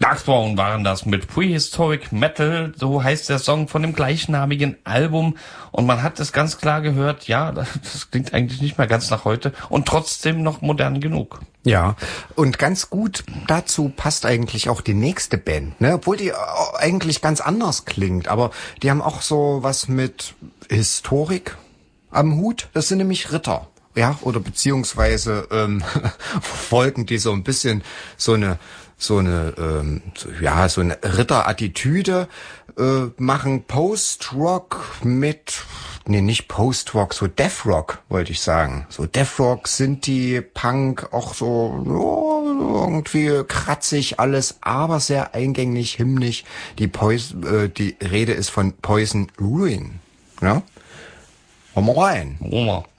Darkthrone waren das mit Prehistoric Metal, so heißt der Song von dem gleichnamigen Album. Und man hat es ganz klar gehört, ja, das klingt eigentlich nicht mehr ganz nach heute und trotzdem noch modern genug. Ja, und ganz gut dazu passt eigentlich auch die nächste Band, ne? Obwohl die eigentlich ganz anders klingt, aber die haben auch so was mit Historik am Hut. Das sind nämlich Ritter, ja, oder beziehungsweise Volken, die so ein bisschen so eine Ritterattitüde machen. Post-Rock mit, nee, nicht Post-Rock, so Death-Rock, wollte ich sagen. So Death-Rock, Sinti, Punk, auch so irgendwie kratzig alles, aber sehr eingängig, hymnisch. Die Rede ist von Poison Ruin. Ja? Wollen wir rein?